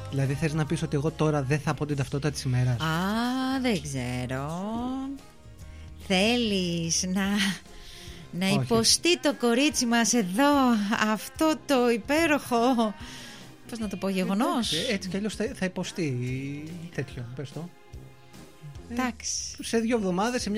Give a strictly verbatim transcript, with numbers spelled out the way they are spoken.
Δηλαδή θες να πεις ότι εγώ τώρα δεν θα πω την ταυτότητα της ημέρας? Α, δεν ξέρω. Θέλεις να, να υποστεί το κορίτσι μας εδώ αυτό το υπέροχο, πώς να το πω, γεγονός? Έτσι, έτσι κι αλλιώς θα, θα υποστεί τέτοιο, πες το. Εντάξει. Σε δύο εβδομάδες, σε